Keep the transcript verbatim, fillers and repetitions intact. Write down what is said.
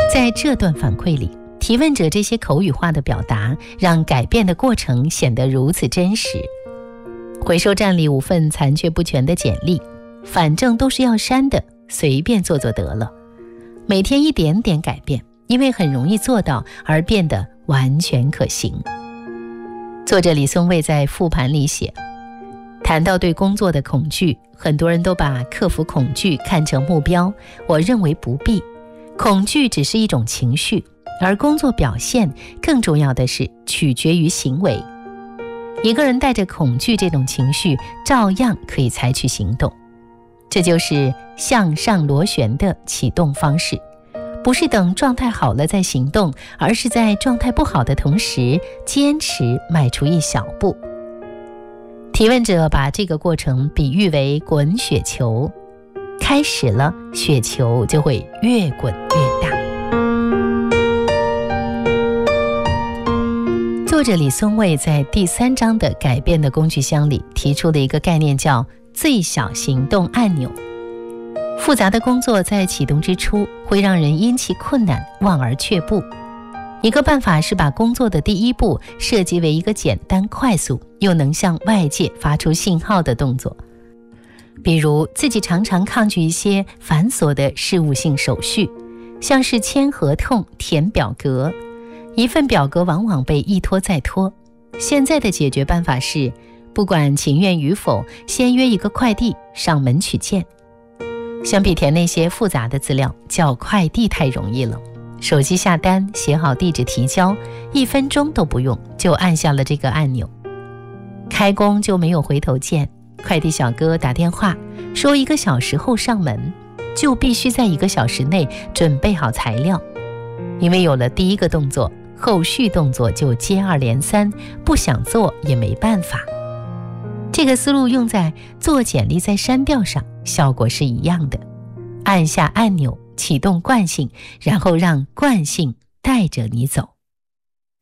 在这段反馈里，提问者这些口语化的表达让改变的过程显得如此真实。回收站里五份残缺不全的简历，反正都是要删的，随便做做得了。每天一点点改变，因为很容易做到而变得完全可行。作者李松蔚在复盘里写，谈到对工作的恐惧，很多人都把克服恐惧看成目标，我认为不必。恐惧只是一种情绪，而工作表现更重要的是取决于行为。一个人带着恐惧这种情绪，照样可以采取行动。这就是向上螺旋的启动方式，不是等状态好了再行动，而是在状态不好的同时，坚持迈出一小步。提问者把这个过程比喻为滚雪球，开始了，雪球就会越滚越大。作者李松蔚在第三章的改变的工具箱里提出了一个概念，叫最小行动按钮。复杂的工作在启动之初会让人因其困难望而却步，一个办法是把工作的第一步设计为一个简单快速又能向外界发出信号的动作。比如自己常常抗拒一些繁琐的事务性手续，像是签合同、填表格，一份表格往往被一拖再拖。现在的解决办法是，不管情愿与否，先约一个快递上门取件。相比填那些复杂的资料，叫快递太容易了。手机下单，写好地址提交，一分钟都不用，就按下了这个按钮。开工就没有回头箭，快递小哥打电话说一个小时后上门，就必须在一个小时内准备好材料。因为有了第一个动作，后续动作就接二连三，不想做也没办法。这个思路用在做简历再删掉上，效果是一样的。按下按钮，启动惯性，然后让惯性带着你走。